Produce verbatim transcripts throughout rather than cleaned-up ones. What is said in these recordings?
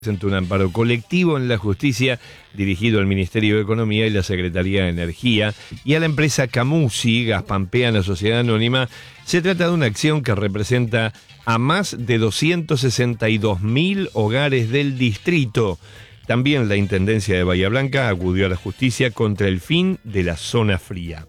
presentó un amparo colectivo en la justicia dirigido al Ministerio de Economía y la Secretaría de Energía y a la empresa Camusi, gas pampeana Sociedad Anónima. Se trata de una acción que representa a más de doscientos sesenta y dos mil hogares del distrito. También la Intendencia de Bahía Blanca acudió a la justicia contra el fin de la zona fría.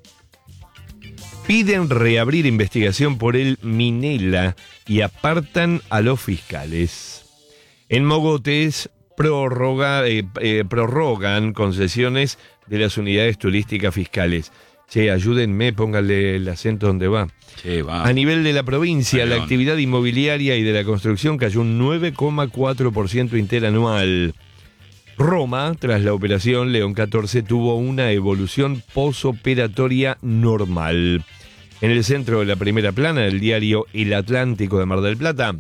Piden reabrir investigación por el Minela y apartan a los fiscales. En Mogotes prorroga, eh, eh, prorrogan concesiones de las unidades turísticas fiscales. Che, ayúdenme, pónganle el acento donde va. Che, va. A nivel de la provincia, Perdón. la actividad inmobiliaria y de la construcción cayó un nueve coma cuatro por ciento interanual. Roma, tras la operación León catorce, tuvo una evolución posoperatoria normal. En el centro de la primera plana del diario El Atlántico de Mar del Plata,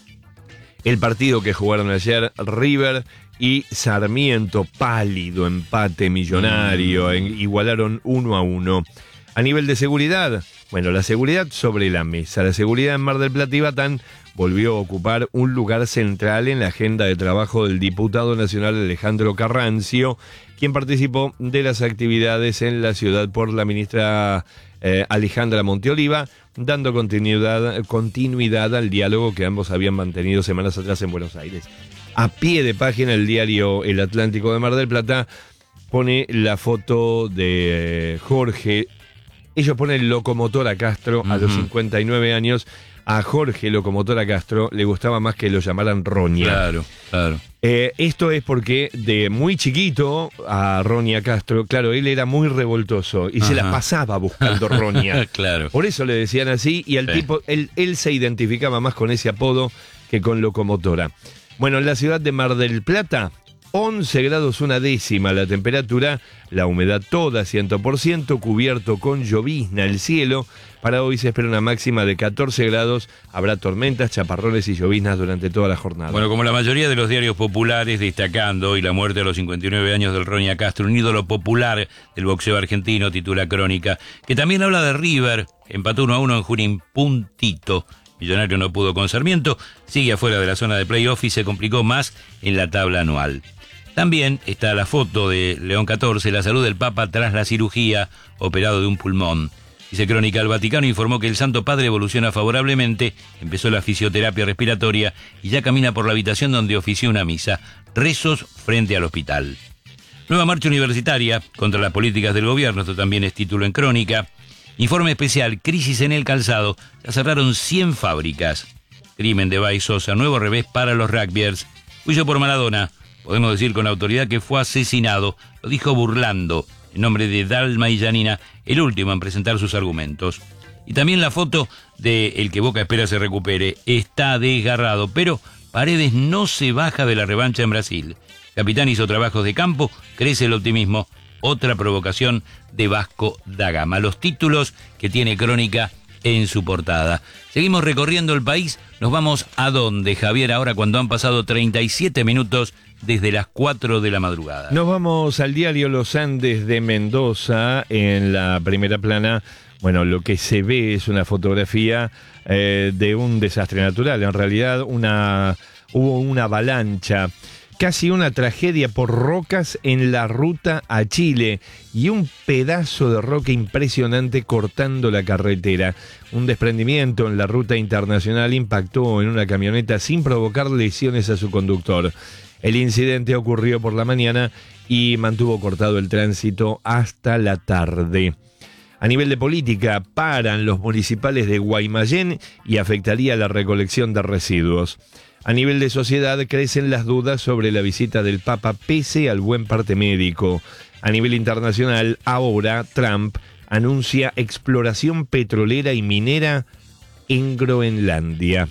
el partido que jugaron ayer River y Sarmiento, pálido empate millonario, en, igualaron uno a uno. A nivel de seguridad, bueno, la seguridad sobre la mesa. La seguridad en Mar del Plata y Batán volvió a ocupar un lugar central en la agenda de trabajo del diputado nacional Alejandro Carrancio, quien participó de las actividades en la ciudad por la ministra eh, Alejandra Monteoliva, dando continuidad, continuidad al diálogo que ambos habían mantenido semanas atrás en Buenos Aires. A pie de página, el diario El Atlántico de Mar del Plata pone la foto de Jorge. Ellos ponen Locomotora Castro a los cincuenta y nueve años. A Jorge Locomotora Castro le gustaba más que lo llamaran Roña. Claro, claro. Eh, esto es porque de muy chiquito a Roña Castro, claro, él era muy revoltoso y Ajá. se la pasaba buscando Roña. Claro. Por eso le decían así y al Sí. tipo, él, él se identificaba más con ese apodo que con Locomotora. Bueno, en la ciudad de Mar del Plata, once grados una décima la temperatura, la humedad toda cien por ciento, cubierto con llovizna el cielo. Para hoy se espera una máxima de catorce grados, habrá tormentas, chaparrones y lloviznas durante toda la jornada. Bueno, como la mayoría de los diarios populares, destacando hoy la muerte a los cincuenta y nueve años del Roña Castro, un ídolo popular del boxeo argentino, titula Crónica, que también habla de River, empató uno a uno en Junín, puntito. Millonario no pudo con Sarmiento, sigue afuera de la zona de playoff y se complicó más en la tabla anual. También está la foto de León catorce, la salud del Papa tras la cirugía, operado de un pulmón. Dice Crónica, el Vaticano informó que el Santo Padre evoluciona favorablemente, empezó la fisioterapia respiratoria y ya camina por la habitación donde ofició una misa. Rezos frente al hospital. Nueva marcha universitaria contra las políticas del gobierno, esto también es título en Crónica. Informe especial, crisis en el calzado, ya cerraron cien fábricas. Crimen de Baez Sosa, nuevo revés para los rugbyers. Juicio por Maradona, podemos decir con autoridad que fue asesinado, lo dijo burlando, en nombre de Dalma y Janina, el último en presentar sus argumentos. Y también la foto de el que Boca espera se recupere, está desgarrado, pero Paredes no se baja de la revancha en Brasil. Capitán hizo trabajos de campo, crece el optimismo, otra provocación de Vasco da Gama. Los títulos que tiene Crónica en su portada. Seguimos recorriendo el país, nos vamos a dónde, Javier, ahora cuando han pasado treinta y siete minutos desde las cuatro de la madrugada. Nos vamos al diario Los Andes de Mendoza. En la primera plana, bueno, lo que se ve es una fotografía eh, de un desastre natural. En realidad, una hubo una avalancha, casi una tragedia por rocas en la ruta a Chile y un pedazo de roca impresionante cortando la carretera. Un desprendimiento en la ruta internacional impactó en una camioneta sin provocar lesiones a su conductor. El incidente ocurrió por la mañana y mantuvo cortado el tránsito hasta la tarde. A nivel de política, paran los municipales de Guaymallén y afectaría la recolección de residuos. A nivel de sociedad, crecen las dudas sobre la visita del Papa pese al buen parte médico. A nivel internacional, ahora Trump anuncia exploración petrolera y minera en Groenlandia.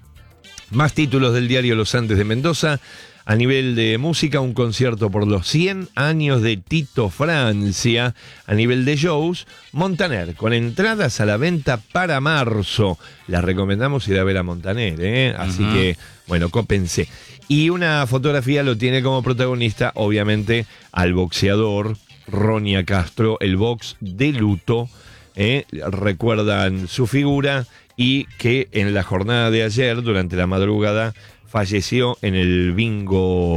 Más títulos del diario Los Andes de Mendoza. A nivel de música, un concierto por los cien años de Tito Francia. A nivel de shows, Montaner, con entradas a la venta para marzo. Las recomendamos ir a ver a Montaner, ¿eh? Así uh-huh. que, bueno, cópense. Y una fotografía lo tiene como protagonista, obviamente, al boxeador Roña Castro, el box de luto. ¿eh? Recuerdan su figura y que en la jornada de ayer, durante la madrugada, falleció en el bingo